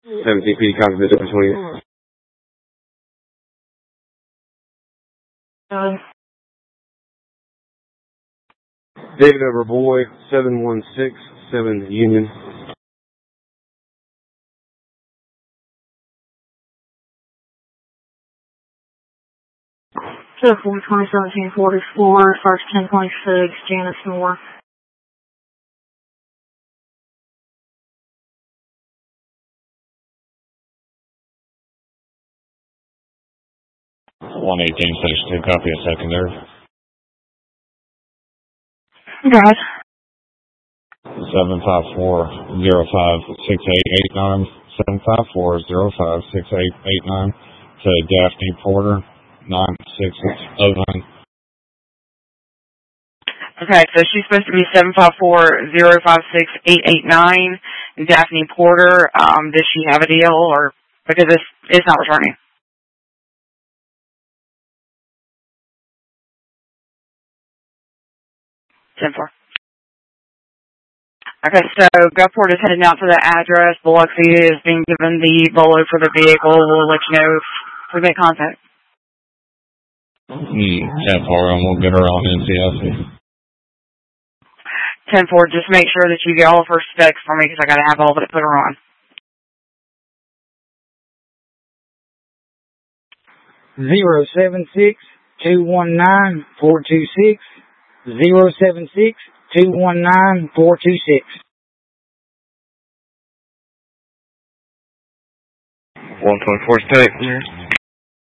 17P, copy the 20. David over boy, 7167 Union. So 4201744, starts 1026, Janice Moore. One 1862, copy a secondary. Guys. 754-05-6889, 754-05-6889 to Daphne Porter, 9609. Okay, so she's supposed to be 754-056-889, Daphne Porter. Does she have a deal, or because it's not returning? Ten-4. Okay, so Gulfport is heading out to the address. Biloxi is being given the bolo for the vehicle. We'll let you know if we make contact. 10-4, and we'll get her on NCIC. 10-4, just make sure that you get all of her specs for me because I got to have all of it to put her on. 076-219-426, 076-219-426. 124 state.